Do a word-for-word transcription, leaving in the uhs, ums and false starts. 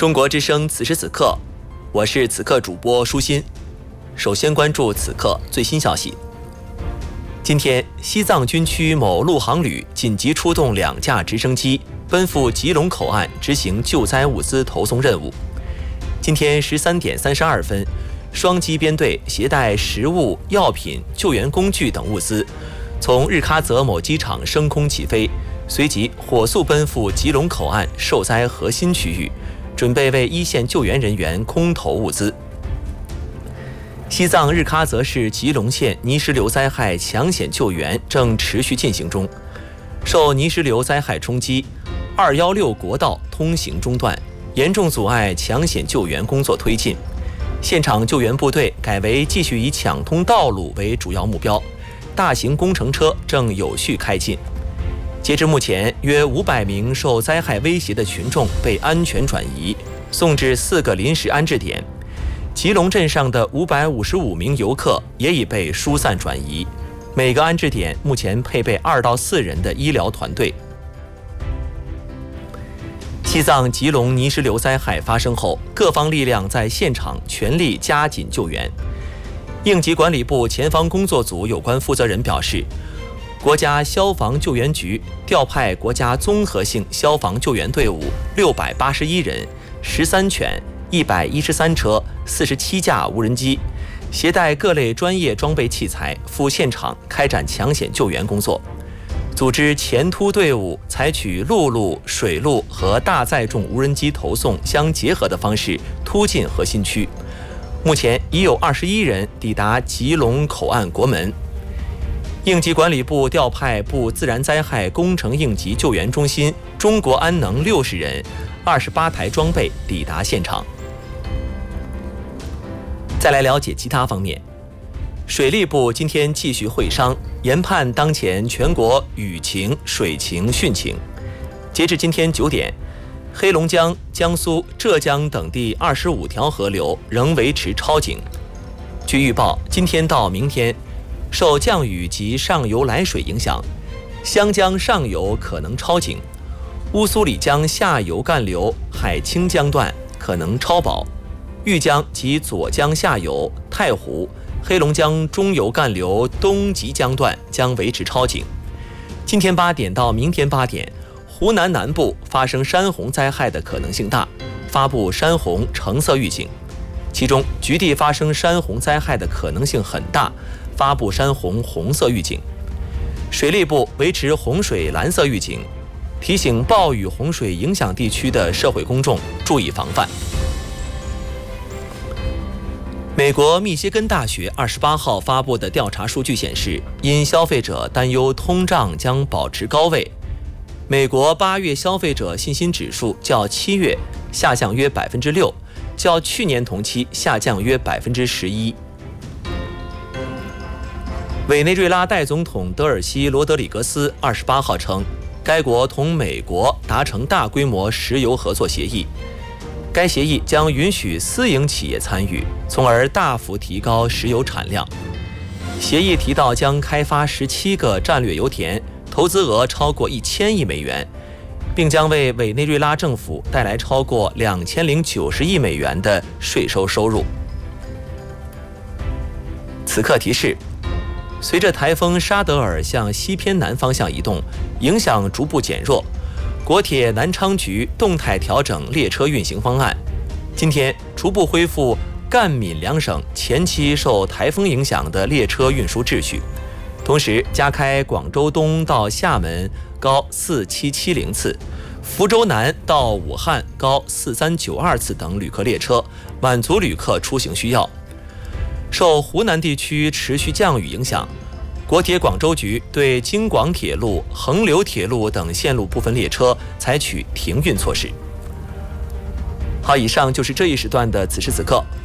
中国之声此时此刻，我是此刻主播舒心。首先关注此刻最新消息。今天，西藏军区某陆航旅紧急出动两架直升机，奔赴吉隆口岸执行救灾物资投送任务。今天十三点三十二分，双机编队携带食物、药品、救援工具等物资，从日喀则某机场升空起飞，随即火速奔赴吉隆口岸受灾核心区域，准备为一线救援人员空投物资。西藏日喀则市吉隆县泥石流灾害抢险救援正持续进行中，受泥石流灾害冲击，二一六国道通行中断，严重阻碍抢险救援工作推进。现场救援部队改为继续以抢通道路为主要目标，大型工程车正有序开进。截至目前，约五百名受灾害威胁的群众被安全转移，送至四个临时安置点。吉隆镇上的五百五十五名游客也已被疏散转移，每个安置点目前配备二到四人的医疗团队。西藏吉隆泥石流灾害发生后，各方力量在现场全力加紧救援。应急管理部前方工作组有关负责人表示，国家消防救援局调派国家综合性消防救援队伍六百八十一人、十三犬、一百一十三车、四十七架无人机，携带各类专业装备器材赴现场开展抢险救援工作。组织前突队伍采取陆路、水路和大载重无人机投送相结合的方式突进核心区。目前已有二十一人抵达吉隆口岸国门。应急管理部调派部自然灾害工程应急救援中心中国安能六十人、二十八台装备抵达现场。再来了解其他方面。水利部今天继续会商，研判当前全国雨情、水情、汛情。截至今天九点，黑龙江、江苏、浙江等地二十五条河流仍维持超警。据预报，今天到明天，受降雨及上游来水影响，湘江上游可能超警，乌苏里江下游干流海清江段可能超保，豫江及左江下游、太湖、黑龙江中游干流东吉江段将维持超警。今天八点到明天八点，湖南南部发生山洪灾害的可能性大，发布山洪橙色预警。其中局地发生山洪灾害的可能性很大，发布山洪红色预警。水利部维持洪水蓝色预警，提醒暴雨洪水影响地区的社会公众注意防范。美国密歇根大学二十八号发布的调查数据显示，因消费者担忧通胀将保持高位，美国八月消费者信心指数较七月下降约百分之六，较去年同期下降约百分之十一。委内瑞拉代总统德尔西罗德里格斯二十八号称，该国同美国达成大规模石油合作协议。该协议将允许私营企业参与，从而大幅提高石油产量。协议提到将开发十七个战略油田，投资额超过一千亿美元，并将为委内瑞拉政府带来超过两千零九十亿美元的税收收入。此刻提示：随着台风沙德尔向西偏南方向移动，影响逐步减弱。国铁南昌局动态调整列车运行方案，今天逐步恢复赣闽两省前期受台风影响的列车运输秩序，同时加开广州东到厦门高四七七零次，福州南到武汉高四三九二次等旅客列车，满足旅客出行需要。受湖南地区持续降雨影响，国铁广州局对京广铁路、横流铁路等线路部分列车采取停运措施。好，以上就是这一时段的此时此刻，